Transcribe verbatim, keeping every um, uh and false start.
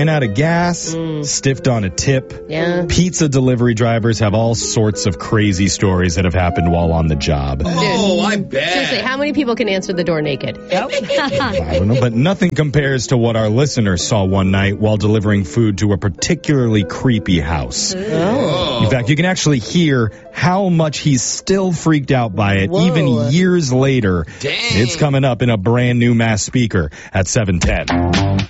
ran out of gas, mm. stiffed on a tip. Yeah. Pizza delivery drivers have all sorts of crazy stories that have happened while on the job. Oh, I bet. Seriously, how many people can answer the door naked? Yep. I don't know, but nothing compares to what our listeners saw one night while delivering food to a particularly creepy house. Oh. In fact, you can actually hear how much he's still freaked out by it, Whoa. even years later. Dang. It's coming up in a brand new Mass Speaker at seven ten.